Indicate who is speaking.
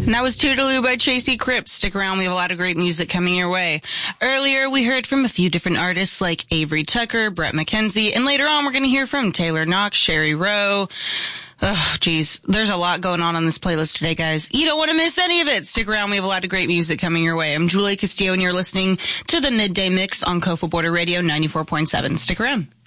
Speaker 1: And that was Toodaloo by Tracy Cripps. Stick around, we have a lot of great music coming your way. Earlier, we heard from a few different artists like Avery Tucker, Brett McKenzie, and later on we're going to hear from Taylor Knox, Sherry Rowe. Oh, geez. There's a lot going on this playlist today, guys. You don't want to miss any of it. Stick around. We have a lot of great music coming your way. I'm Julie Castillo, and you're listening to the Midday Mix on Kofa Border Radio 94.7. Stick around.